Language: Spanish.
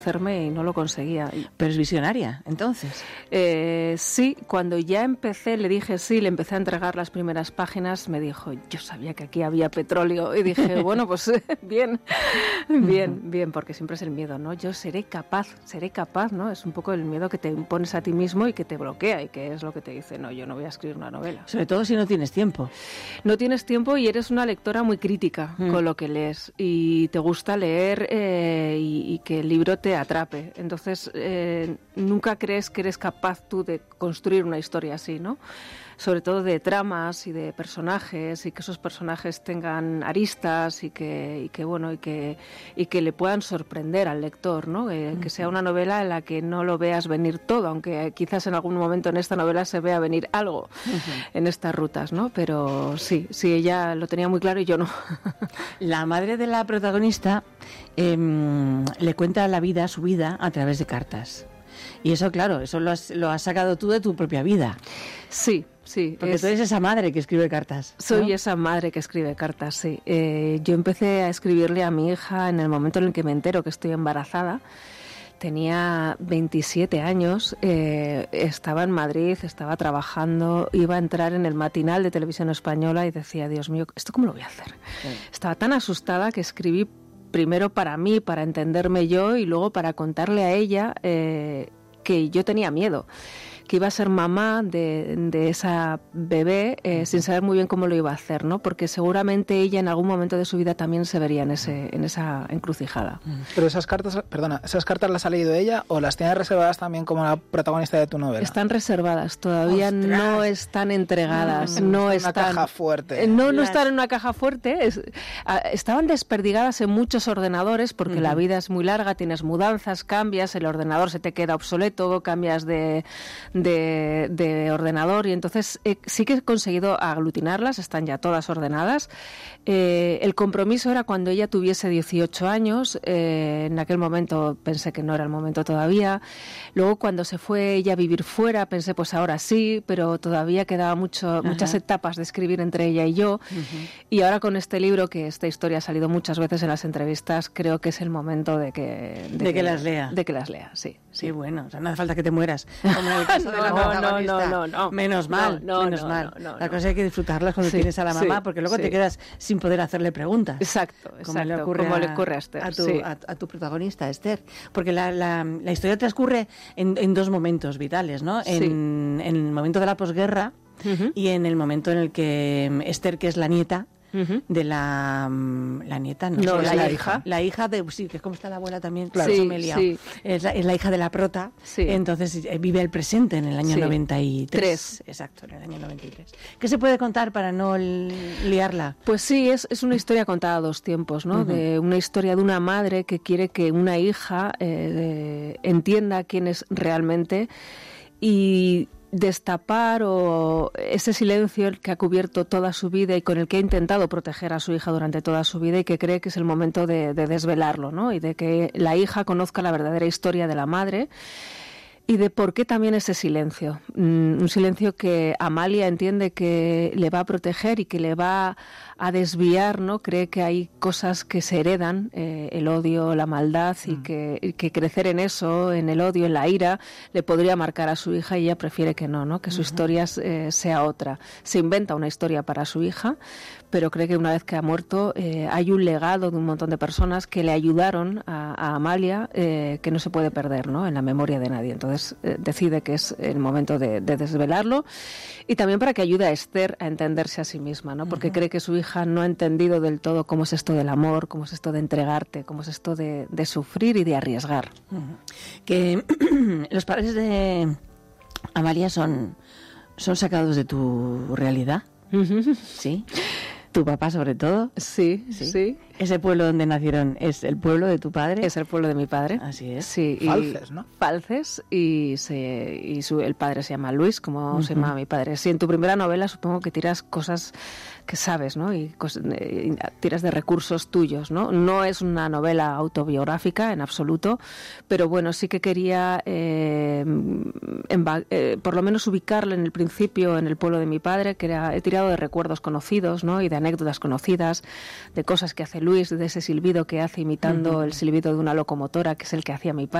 hacerme y no lo conseguía. Pero es visionaria, entonces. Sí, cuando ya empecé, le dije sí, le empecé a entregar las primeras páginas, me dijo, yo sabía que aquí había petróleo, y dije, bueno, pues bien, porque siempre es el miedo, ¿no? Yo seré capaz, ¿no? Es un poco el miedo que te impones a ti mismo y que te bloquea y que es lo que te dice, no, yo no voy a escribir una novela. Sobre todo si no tienes tiempo. No tienes tiempo y eres una lectora muy crítica con lo que lees y te gusta leer y que el libro te atrape. Entonces, nunca crees que eres capaz tú de construir una historia así, ¿no? Sobre todo de tramas y de personajes y que esos personajes tengan aristas y que le puedan sorprender al lector, ¿no? Que sea una novela en la que no lo veas venir todo, aunque quizás en algún momento en esta novela se vea venir algo en estas rutas, ¿no? Pero sí, ella lo tenía muy claro y yo no. La madre de la protagonista le cuenta su vida a través de cartas. Y eso, claro, eso lo has sacado tú de tu propia vida. Sí. Porque tú eres esa madre que escribe cartas, ¿no? Soy esa madre que escribe cartas, sí. Yo empecé a escribirle a mi hija en el momento en el que me entero que estoy embarazada. Tenía 27 años, estaba en Madrid, estaba trabajando, iba a entrar en el matinal de Televisión Española y decía, Dios mío, ¿esto cómo lo voy a hacer? Sí. Estaba tan asustada que escribí primero para mí, para entenderme yo, y luego para contarle a ella que yo tenía miedo, que iba a ser mamá de esa bebé sin saber muy bien cómo lo iba a hacer, ¿no? Porque seguramente ella en algún momento de su vida también se vería en esa encrucijada. Pero esas cartas las ha leído ella o las tiene reservadas también como la protagonista de tu novela. Están reservadas, todavía ¡ostras! No están entregadas, no están en una caja fuerte. No están en una caja fuerte, estaban desperdigadas en muchos ordenadores porque la vida es muy larga, tienes mudanzas, cambias, el ordenador se te queda obsoleto, cambias de ordenador y entonces sí que he conseguido aglutinarlas, están ya todas ordenadas. El compromiso era cuando ella tuviese 18 años, en aquel momento pensé que no era el momento todavía. Luego cuando se fue ella a vivir fuera pensé pues ahora sí, pero todavía quedaba muchas etapas de escribir entre ella y yo. Y ahora con este libro, que esta historia ha salido muchas veces en las entrevistas, creo que es el momento de que las lea. De que las lea, sí. Sí, bueno, o sea, no hace falta que te mueras, como en el caso de la protagonista. No. Menos mal. La cosa hay que disfrutarlas cuando tienes a la mamá, porque luego te quedas sin poder hacerle preguntas. Exacto. Como le ocurre a Esther. A tu protagonista, Esther. Porque la historia transcurre en dos momentos vitales, ¿no? En el momento de la posguerra y en el momento en el que Esther, que es la nieta, de la nieta, la hija. La hija de, sí, que es como está la abuela también, claro, sí. Es la hija de la prota, entonces vive el presente en el año 93. Exacto, en el año 93. ¿Qué se puede contar para no liarla? Pues sí, es una historia contada a dos tiempos, ¿no? De una historia de una madre que quiere que una hija entienda quién es realmente y destapar ese silencio que ha cubierto toda su vida y con el que ha intentado proteger a su hija durante toda su vida y que cree que es el momento de desvelarlo, ¿no? Y de que la hija conozca la verdadera historia de la madre y de por qué también ese silencio. Un silencio que Amalia entiende que le va a proteger y que le va a desviar, ¿no? Cree que hay cosas que se heredan, el odio, la maldad, y que crecer en eso, en el odio, en la ira, le podría marcar a su hija y ella prefiere que no, que su historia sea otra. Se inventa una historia para su hija, pero cree que una vez que ha muerto hay un legado de un montón de personas que le ayudaron a Amalia que no se puede perder, ¿no? En la memoria de nadie. Entonces decide que es el momento de desvelarlo y también para que ayude a Esther a entenderse a sí misma, ¿no? Porque cree que su hija no ha entendido del todo cómo es esto del amor, cómo es esto de entregarte, cómo es esto de sufrir y de arriesgar. Que los padres de Amalia son sacados de tu realidad. ¿Sí? ¿Tu papá sobre todo? Sí. ¿Ese pueblo donde nacieron es el pueblo de tu padre? Es el pueblo de mi padre. Así es. Sí. Falces, ¿no? Falces el padre se llama Luis, como se llama mi padre. Sí, en tu primera novela supongo que tiras cosas que sabes, ¿no? Y tiras de recursos tuyos, ¿no? No es una novela autobiográfica en absoluto, pero bueno, sí que quería por lo menos ubicarle en el principio en el pueblo de mi padre, he tirado de recuerdos conocidos, ¿no? Y de anécdotas conocidas, de cosas que hace Luis, Luis, de ese silbido que hace imitando el silbido de una locomotora, que es el que hacía mi padre.